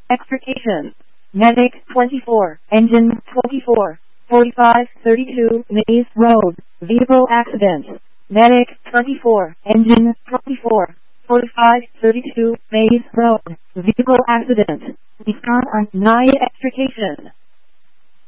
Extrication. Medic 24, engine 24, 4532 Maze Road, vehicle accident. Medic 24, engine 24, 4532 Maze Road, vehicle accident. We've got on 9 extrication.